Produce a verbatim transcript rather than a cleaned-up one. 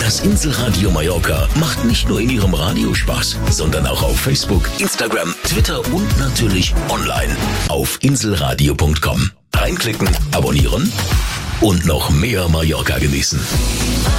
Das Inselradio Mallorca macht nicht nur in Ihrem Radio Spaß, sondern auch auf Facebook, Instagram, Twitter und natürlich online auf inselradio punkt com. Reinklicken, abonnieren und noch mehr Mallorca genießen.